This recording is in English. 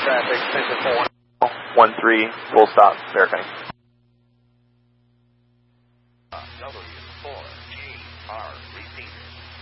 traffic, extension 13, full stop, verifying. W4GR, repeat.